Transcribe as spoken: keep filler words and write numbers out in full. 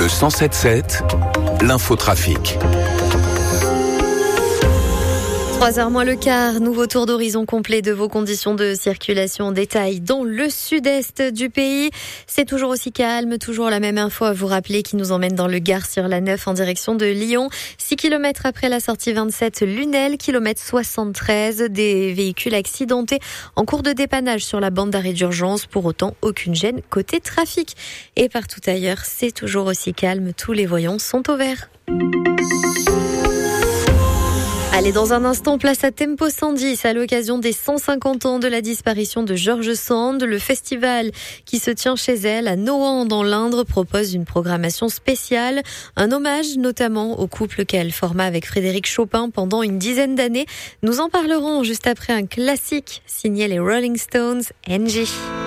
Le cent sept sept, l'infotrafic. trois heures moins le quart, nouveau tour d'horizon complet de vos conditions de circulation en détail dans le sud-est du pays. C'est toujours aussi calme, toujours la même info à vous rappeler qui nous emmène dans le Gard sur la neuf en direction de Lyon. six kilomètres après la sortie vingt-sept Lunel, kilomètre soixante-treize, des véhicules accidentés en cours de dépannage sur la bande d'arrêt d'urgence. Pour autant, aucune gêne côté trafic. Et partout ailleurs, c'est toujours aussi calme, tous les voyants sont au vert. Allez, dans un instant, place à Tempo cent dix à l'occasion des cent cinquante ans de la disparition de George Sand. Le festival qui se tient chez elle à Nohant dans l'Indre propose une programmation spéciale. Un hommage notamment au couple qu'elle forma avec Frédéric Chopin pendant une dizaine d'années. Nous en parlerons juste après un classique signé les Rolling Stones, Angie.